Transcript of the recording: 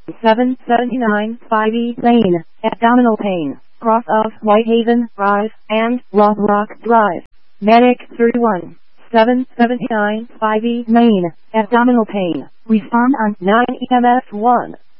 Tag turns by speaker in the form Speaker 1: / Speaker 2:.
Speaker 1: 779 5E Lane, abdominal pain, cross of Whitehaven Drive and Rock Drive. Medic 31, 779 5E Lane, abdominal pain, respond on 9 EMS 1.